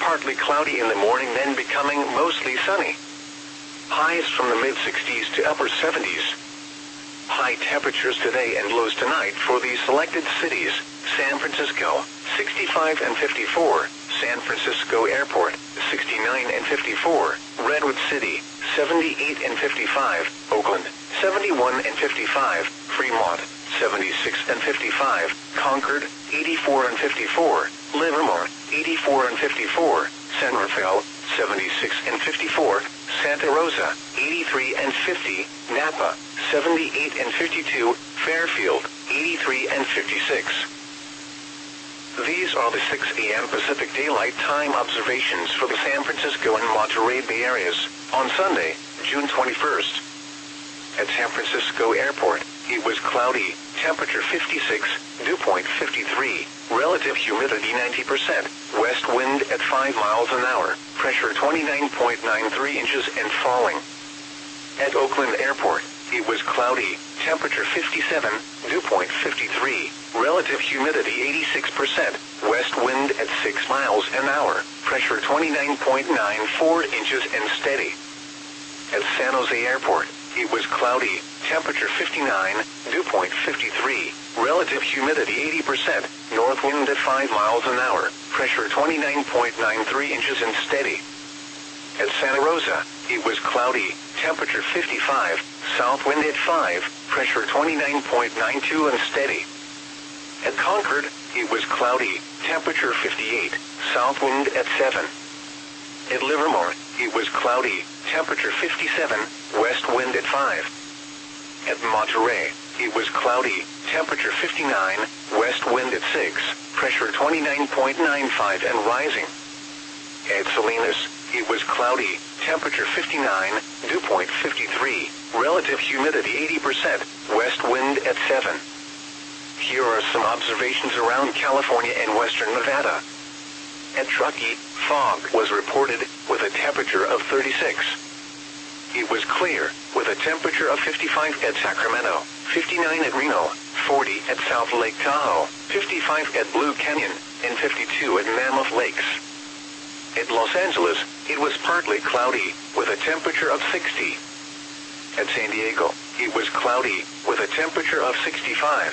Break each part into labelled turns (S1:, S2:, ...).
S1: partly cloudy in the morning, then becoming mostly sunny. Highs from the mid-60s to upper 70s. High temperatures today and lows tonight for these selected cities: San Francisco, 65 and 54, San Francisco Airport, 69 and 54, Redwood City, 78 and 55, Oakland, 71 and 55, Fremont, 76 and 55, Concord, 84 and 54, Livermore, 84 and 54, San Rafael, 76 and 54, Santa Rosa, 83 and 50, Napa, 78 and 52, Fairfield, 83 and 56. These are the 6 a.m. Pacific Daylight Time observations for the San Francisco and Monterey Bay areas on Sunday, June 21st. At San Francisco Airport, it was cloudy, temperature 56, dew point 53, relative humidity 90%, west wind at 5 miles an hour, pressure 29.93 inches and falling. At Oakland Airport, it was cloudy, temperature 57, dew point 53, relative humidity 86%, west wind at 6 miles an hour, pressure 29.94 inches and steady. At San Jose Airport, it was cloudy, temperature 59, dew point 53, relative humidity 80%, north wind at 5 miles an hour, pressure 29.93 inches and steady. At Santa Rosa, it was cloudy, temperature 55, south wind at 5, pressure 29.92 and steady. At Concord, it was cloudy, temperature 58, south wind at 7. At Livermore, it was cloudy, temperature 57, west wind at 5. At Monterey, it was cloudy, temperature 59, west wind at 6, pressure 29.95 and rising. At Salinas, it was cloudy, temperature 59, dew point 53, relative humidity 80%, west wind at 7. Here are some observations around California and western Nevada. At Truckee, fog was reported with a temperature of 36. It was clear with a temperature of 55 at Sacramento, 59 at Reno, 40 at South Lake Tahoe, 55 at Blue Canyon, and 52 at Mammoth Lakes. At Los Angeles, it was partly cloudy with a temperature of 60. At San Diego, it was cloudy with a temperature of 65.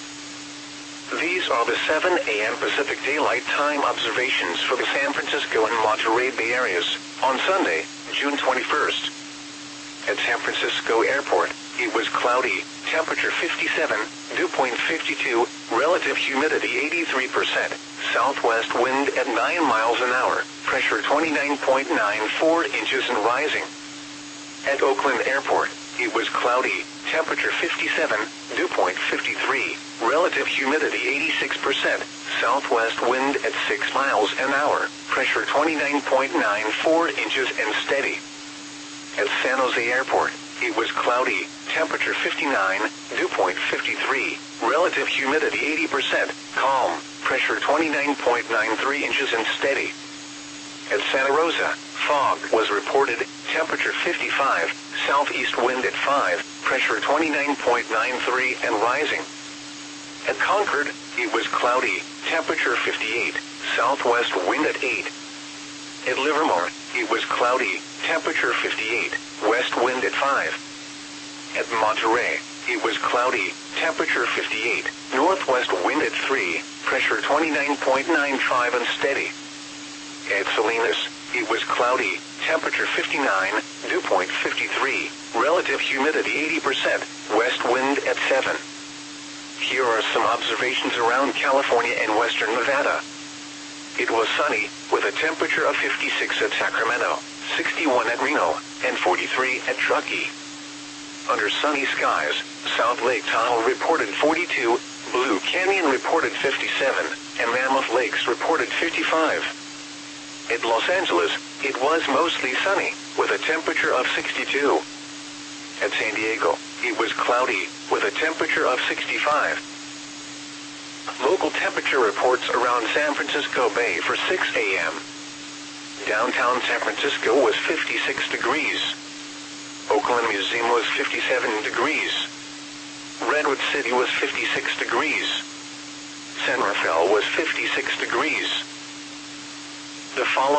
S1: These are the 7 a.m. Pacific Daylight Time observations for the San Francisco and Monterey Bay areas on Sunday, June 21st. At San Francisco Airport, it was cloudy, temperature 57, dew point 52, relative humidity 83%, southwest wind at 9 miles an hour, pressure 29.94 inches and rising. At Oakland Airport, it was cloudy, temperature 57, dew point 53, relative humidity 86%, southwest wind at 6 miles an hour, pressure 29.94 inches and steady. At San Jose Airport, it was cloudy, temperature 59, dew point 53, relative humidity 80%, calm, pressure 29.93 inches and steady. At Santa Rosa, fog was reported, temperature 55, southeast wind at 5, pressure 29.93 and rising. At Concord, it was cloudy, temperature 58, southwest wind at 8. At Livermore, it was cloudy, temperature 58, west wind at 5. At Monterey, it was cloudy, temperature 58, northwest wind at 3, pressure 29.95 and steady. At Salinas, it was cloudy, temperature 59, dew point 53, relative humidity 80%, west wind at 7. Here are some observations around California and western Nevada. It was sunny, with a temperature of 56 at Sacramento, 61 at Reno, and 43 at Truckee. Under sunny skies, South Lake Tahoe reported 42, Blue Canyon reported 57, and Mammoth Lakes reported 55. At Los Angeles, it was mostly sunny, with a temperature of 62. At San Diego, it was cloudy, with a temperature of 65. Local temperature reports around San Francisco Bay for 6 a.m. Downtown San Francisco was 56 degrees. Oakland Museum was 57 degrees. Redwood City was 56 degrees. San Rafael was 56 degrees. The following